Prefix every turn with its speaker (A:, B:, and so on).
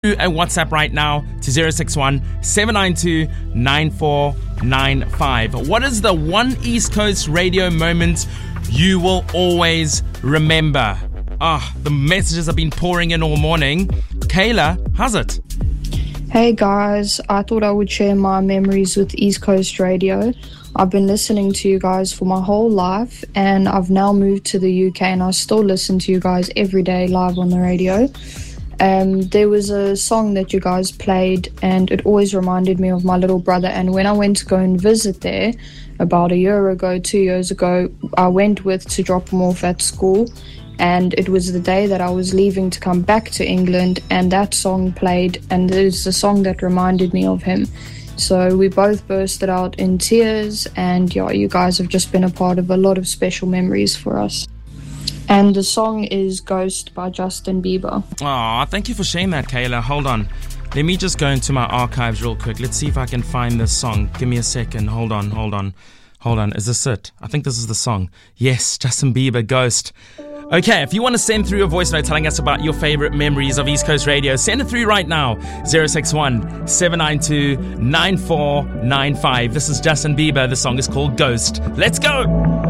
A: through a WhatsApp right now to 061 792 9495. What is the one East Coast radio moment you will always remember? The messages have been pouring in all morning. Kayla, how's it?
B: Hey guys, I thought I would share my memories with East Coast Radio. I've been listening to you guys for my whole life, and I've now moved to the UK, and I still listen to you guys every day live on the radio. There was a song that you guys played, and it always reminded me of my little brother. And when I went to go and visit there about a year ago, 2 years ago, I went to drop him off at school, and it was the day that I was leaving to come back to England, and that song played, and it is the song that reminded me of him. So we both bursted out in tears, and yeah, you guys have just been a part of a lot of special memories for us. And the song is Ghost by Justin Bieber.
A: Thank you for sharing that, Kayla. Hold on. Let me just go into my archives real quick. Let's see if I can find this song. Give me a second. Hold on. Is this it? I think this is the song. Yes, Justin Bieber, Ghost. Okay, if you want to send through a voice note telling us about your favorite memories of East Coast Radio, send it through right now. 061 792 9495. This is Justin Bieber. The song is called Ghost. Let's go!